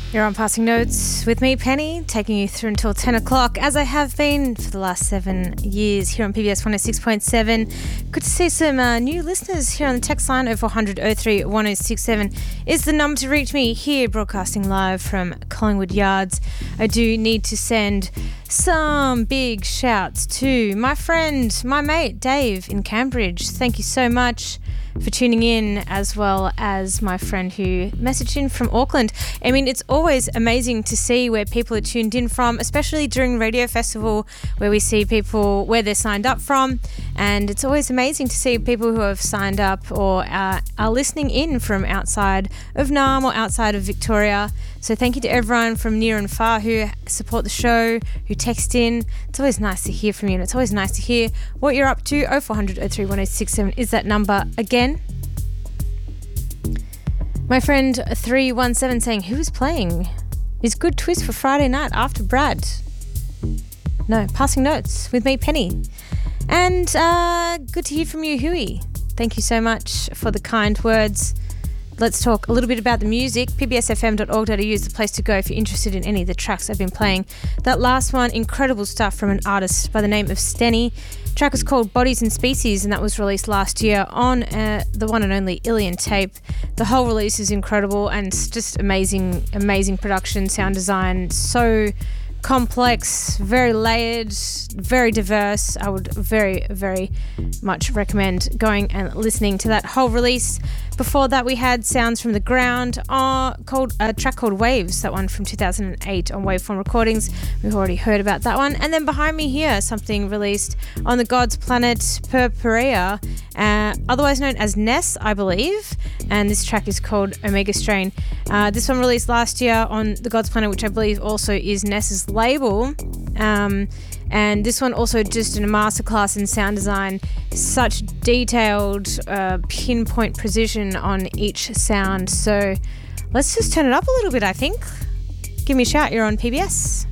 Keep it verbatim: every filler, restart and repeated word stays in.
You're on Passing Notes with me, Penny, taking you through until ten o'clock, as I have been for the last seven years here on P B S one oh six point seven. Good to see some uh, new listeners here on the text line. oh four hundred oh three one oh six seven is the number to reach me here, broadcasting live from Collingwood Yards. I do need to send some big shouts to my friend, my mate, Dave in Cambridge. Thank you so much for tuning in, as well as my friend who messaged in from Auckland. I mean, it's always amazing to see where people are tuned in from, especially during Radio Festival, where we see people where they're signed up from. And it's always amazing to see people who have signed up or uh, are listening in from outside of Naarm or outside of Victoria. So thank you to everyone from near and far who support the show, who text in. It's always nice to hear from you, and it's always nice to hear what you're up to. oh four hundred oh three one oh six seven is that number again. My friend three one seven saying, who is playing? Is good twist for Friday night after Brad? No, Passing Notes with me, Penny. And uh, good to hear from you, Huey. Thank you so much for the kind words. Let's talk a little bit about the music. p b s f m dot org dot a u is the place to go if you're interested in any of the tracks I've been playing. That last one, incredible stuff from an artist by the name of Stenny. The track is called Bodies and Species, and that was released last year on uh, the one and only Ilian tape. The whole release is incredible and just amazing, amazing production, sound design, so complex, very layered, very diverse. I would very, very much recommend going and listening to that whole release. Before that, we had Sounds from the Ground, uh, called a track called Waves, that one from two thousand eight on Waveform Recordings. We've already heard about that one. And then behind me here, something released on the God's Planet Purpurea, uh, otherwise known as Ness, I believe. And this track is called Omega Strain. Uh, this one released last year on the God's Planet, which I believe also is Ness's label. Um, and this one also just in a masterclass in sound design, such detailed uh, pinpoint precision on each sound. So let's just turn it up a little bit, I think. Give me a shout, you're on P B S.